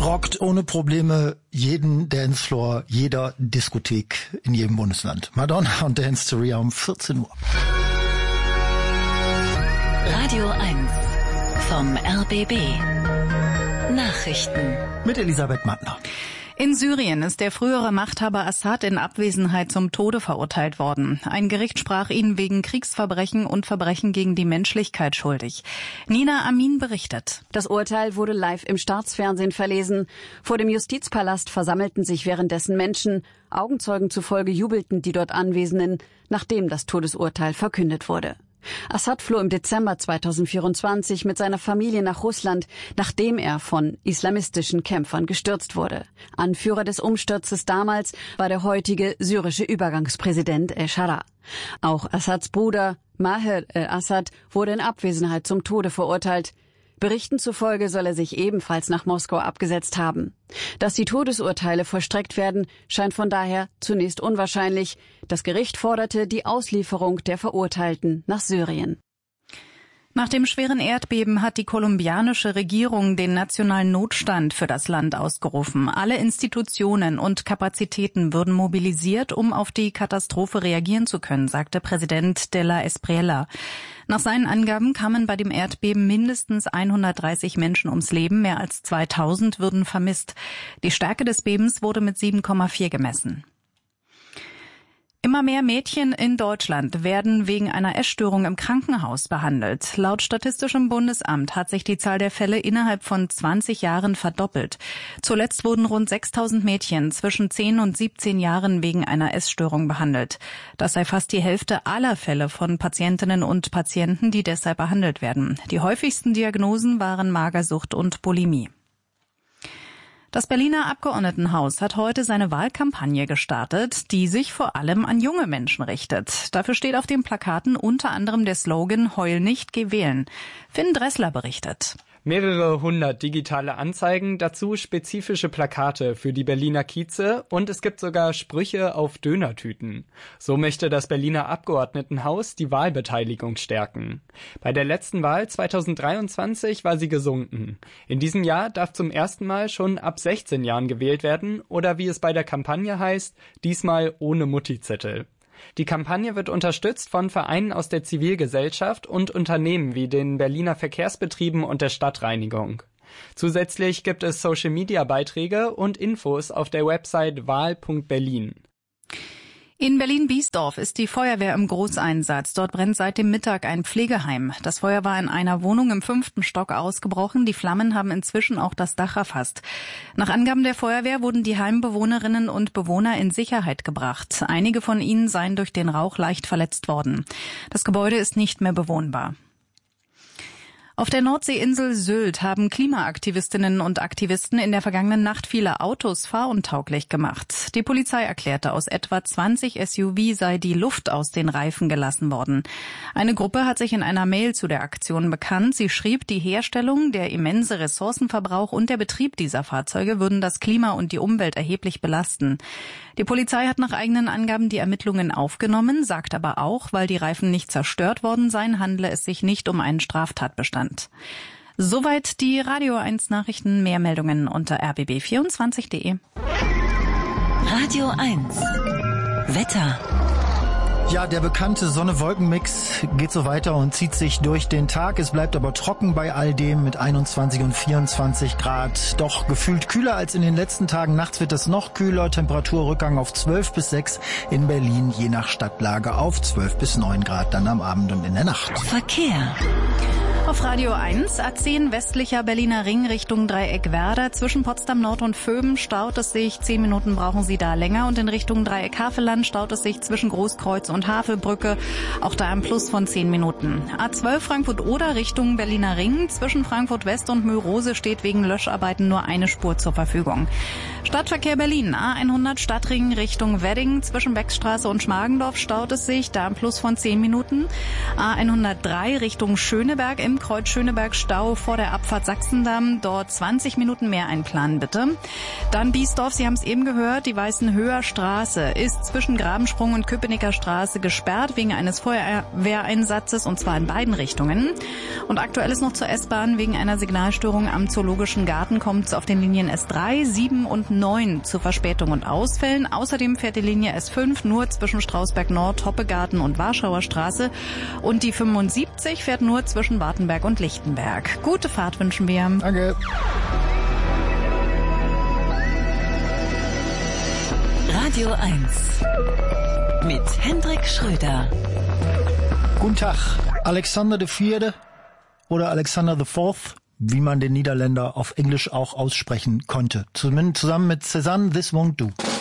rockt ohne Probleme jeden Dancefloor, jeder Diskothek in jedem Bundesland. Madonna und Dance to Ria um 14 Uhr. Radio 1 vom RBB. Nachrichten. Mit Elisabeth Mattner. In Syrien ist der frühere Machthaber Assad in Abwesenheit zum Tode verurteilt worden. Ein Gericht sprach ihn wegen Kriegsverbrechen und Verbrechen gegen die Menschlichkeit schuldig. Nina Amin berichtet. Das Urteil wurde live im Staatsfernsehen verlesen. Vor dem Justizpalast versammelten sich währenddessen Menschen. Augenzeugen zufolge jubelten die dort Anwesenden, nachdem das Todesurteil verkündet wurde. Assad floh im Dezember 2024 mit seiner Familie nach Russland, nachdem er von islamistischen Kämpfern gestürzt wurde. Anführer des Umsturzes damals war der heutige syrische Übergangspräsident El-Shara. Auch Assads Bruder Maher al-Assad wurde in Abwesenheit zum Tode verurteilt. Berichten zufolge soll er sich ebenfalls nach Moskau abgesetzt haben. Dass die Todesurteile vollstreckt werden, scheint von daher zunächst unwahrscheinlich. Das Gericht forderte die Auslieferung der Verurteilten nach Syrien. Nach dem schweren Erdbeben hat die kolumbianische Regierung den nationalen Notstand für das Land ausgerufen. Alle Institutionen und Kapazitäten würden mobilisiert, um auf die Katastrophe reagieren zu können, sagte Präsident de la Espriella. Nach seinen Angaben kamen bei dem Erdbeben mindestens 130 Menschen ums Leben, mehr als 2000 würden vermisst. Die Stärke des Bebens wurde mit 7,4 gemessen. Immer mehr Mädchen in Deutschland werden wegen einer Essstörung im Krankenhaus behandelt. Laut Statistischem Bundesamt hat sich die Zahl der Fälle innerhalb von 20 Jahren verdoppelt. Zuletzt wurden rund 6000 Mädchen zwischen 10 und 17 Jahren wegen einer Essstörung behandelt. Das sei fast die Hälfte aller Fälle von Patientinnen und Patienten, die deshalb behandelt werden. Die häufigsten Diagnosen waren Magersucht und Bulimie. Das Berliner Abgeordnetenhaus hat heute seine Wahlkampagne gestartet, die sich vor allem an junge Menschen richtet. Dafür steht auf den Plakaten unter anderem der Slogan "Heul nicht, geh wählen". Finn Dressler berichtet. Mehrere hundert digitale Anzeigen, dazu spezifische Plakate für die Berliner Kieze und es gibt sogar Sprüche auf Dönertüten. So möchte das Berliner Abgeordnetenhaus die Wahlbeteiligung stärken. Bei der letzten Wahl 2023 war sie gesunken. In diesem Jahr darf zum ersten Mal schon ab 16 Jahren gewählt werden oder wie es bei der Kampagne heißt, diesmal ohne Mutti-Zettel. Die Kampagne wird unterstützt von Vereinen aus der Zivilgesellschaft und Unternehmen wie den Berliner Verkehrsbetrieben und der Stadtreinigung. Zusätzlich gibt es Social-Media-Beiträge und Infos auf der Website wahl.berlin. In Berlin-Biesdorf ist die Feuerwehr im Großeinsatz. Dort brennt seit dem Mittag ein Pflegeheim. Das Feuer war in einer Wohnung im 5. Stock ausgebrochen. Die Flammen haben inzwischen auch das Dach erfasst. Nach Angaben der Feuerwehr wurden die Heimbewohnerinnen und Bewohner in Sicherheit gebracht. Einige von ihnen seien durch den Rauch leicht verletzt worden. Das Gebäude ist nicht mehr bewohnbar. Auf der Nordseeinsel Sylt haben Klimaaktivistinnen und Aktivisten in der vergangenen Nacht viele Autos fahruntauglich gemacht. Die Polizei erklärte, aus etwa 20 SUV sei die Luft aus den Reifen gelassen worden. Eine Gruppe hat sich in einer Mail zu der Aktion bekannt. Sie schrieb, die Herstellung, der immense Ressourcenverbrauch und der Betrieb dieser Fahrzeuge würden das Klima und die Umwelt erheblich belasten. Die Polizei hat nach eigenen Angaben die Ermittlungen aufgenommen, sagt aber auch, weil die Reifen nicht zerstört worden seien, handle es sich nicht um einen Straftatbestand. Soweit die Radio 1 Nachrichten. Mehr Meldungen unter rbb24.de. Radio 1 Wetter. Ja, der bekannte Sonne-Wolken-Mix geht so weiter und zieht sich durch den Tag. Es bleibt aber trocken bei all dem mit 21 und 24 Grad. Doch gefühlt kühler als in den letzten Tagen. Nachts wird es noch kühler. Temperaturrückgang auf 12 bis 6 in Berlin, je nach Stadtlage auf 12 bis 9 Grad dann am Abend und in der Nacht. Verkehr. Auf Radio 1, A10 westlicher Berliner Ring Richtung Dreieck Werder. Zwischen Potsdam Nord und Vöben staut es sich. 10 Minuten brauchen Sie da länger. Und in Richtung Dreieck Havelland staut es sich zwischen Großkreuz und Havelbrücke. Auch da ein Plus von 10 Minuten. A12 Frankfurt-Oder Richtung Berliner Ring. Zwischen Frankfurt West und Mörose steht wegen Löscharbeiten nur eine Spur zur Verfügung. Stadtverkehr Berlin, A100 Stadtring Richtung Wedding. Zwischen Beckstraße und Schmargendorf staut es sich. Da ein Plus von 10 Minuten. A103 Richtung Schöneberg im Kreuz Schöneberg Stau vor der Abfahrt Sachsendamm. Dort 20 Minuten mehr einplanen, bitte. Dann Biesdorf, Sie haben es eben gehört, die Weißenhöher Straße ist zwischen Grabensprung und Köpenicker Straße Straße gesperrt wegen eines Feuerwehreinsatzes, und zwar in beiden Richtungen. Und aktuell ist noch zur S-Bahn wegen einer Signalstörung am Zoologischen Garten kommt es auf den Linien S3, 7 und 9 zu Verspätung und Ausfällen. Außerdem fährt die Linie S5 nur zwischen Strausberg Nord, Hoppegarten und Warschauer Straße. Und die 75 fährt nur zwischen Wartenberg und Lichtenberg. Gute Fahrt wünschen wir. Danke. Radio 1 mit Hendrik Schröder. Guten Tag, Alexander IV. Oder Alexander IV., wie man den Niederländer auf Englisch auch aussprechen konnte. Zusammen mit Cézanne, This Won't Do.